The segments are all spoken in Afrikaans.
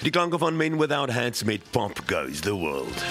Die klanke van Men Without Hats met Pop Goes the World.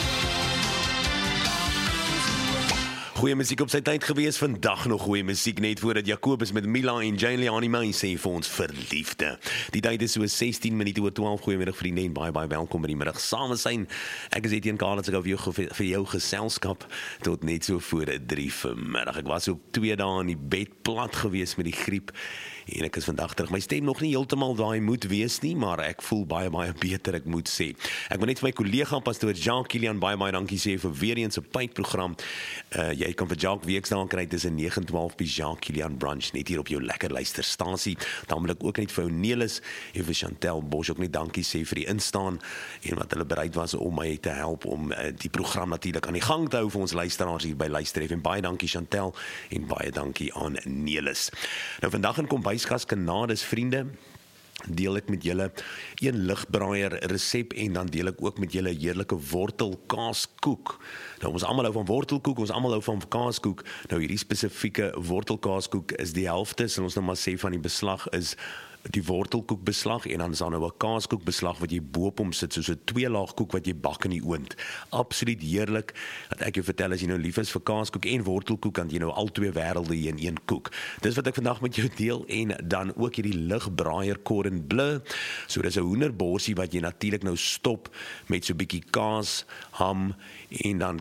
Goeie musiek op sy tyd gewees, vandag nog goeie musiek, net voordat Jacobus met Mila en Jane Leanimay sê vir ons verliefde. Die tyd is so 16 minute oor 12, goeiemiddag vriende en baie welkom by die middag saam zijn. Ek is Etienne Karlitz, ek hou vir jou geselskap tot net so voor 3 vanmiddag. Ek was so 2 dae in die bed plat gewees met die griep en ek is vandag terug. My stem nog nie heeltemal waar hy moet wees nie, maar ek voel baie beter, ek moet sê. Ek wil net vir my kollega pastoor Jacques Kilian baie dankie sê vir weer eens 'n pypprogram. Jy kan vir Jacques weekdae kry tussen 9 en 12 by Jacques Kilian Brunch, net hier op jou lekker luisterstasie. Dan wil ek ook net vir Nelis en vir Chantel Bosch ook net dankie sê vir die instaan en wat hulle bereid was om my te help om die program natuurlik aan die gang te hou vir ons luisteraars hier by Luister FM. Baie dankie Chantel en baie dankie aan Nelis. Nou vandag in Kombuisgas Kanades vriende, deel ek met julle een ligbraaier resep en dan deel ek ook met julle heerlike wortelkaaskoek. Nou ons almal hou van wortelkoek, ons almal hou van kaaskoek. Nou hierdie spesifieke wortelkaaskoek is die helfte, sal ons nou maar sê van die beslag is die wortelkoekbeslag en dan is daar nou 'n kaaskoekbeslag wat jy boop hom sit, soos 'n 2-laag koek wat jy bak in die oond. Absoluut heerlik. Dat ek jou vertel, as jy nou lief is vir kaaskoek en wortelkoek, kan jy nou al 2 wêrelde in een koek. Dis wat ek vandag met jou deel en dan ook hierdie ligbraaier cordon bleu. So dis 'n hoenderborsie wat jy natuurlik nou stop met so 'n bietjie kaas, ham en dan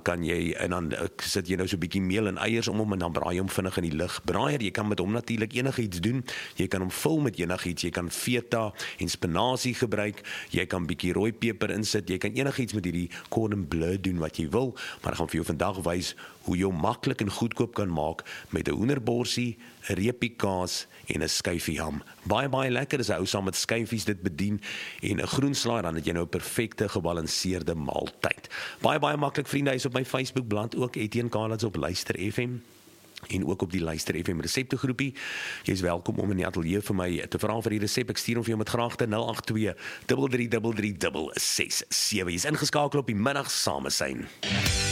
sit jy nou so 'n bietjie meel en eiers om hom en dan braai hom vinnig in die ligbraaier. Jy kan met hom natuurlik enigiets doen. Jy kan hom vul met enigiets. Jy kan feta en spinasie gebruik, jy kan bietjie rooi peper insit, jy kan enigiets met hierdie cordon bleu doen wat jy wil, maar ek gaan vir jou vandag wys hoe jy hom maklik en goedkoop kan maak met 'n hoenderborsie, 'n reepie kaas en 'n skyfie ham. Baie lekker, is 'n ou saam met skyfies dit bedien en 'n groenslaai, dan het jy nou 'n perfekte gebalanseerde maaltyd. Baie maklik vriende, hy is op my Facebookblad ook, Etienne Karlitz op Luister FM. En ook op die Luister FM reseptegroepie. Jy is welkom om in die ateljee vir my te vra vir die resep. Ek stuur hom vir jou met graagte 082 3333 667. Jy is ingeskakel op die middag samesyn.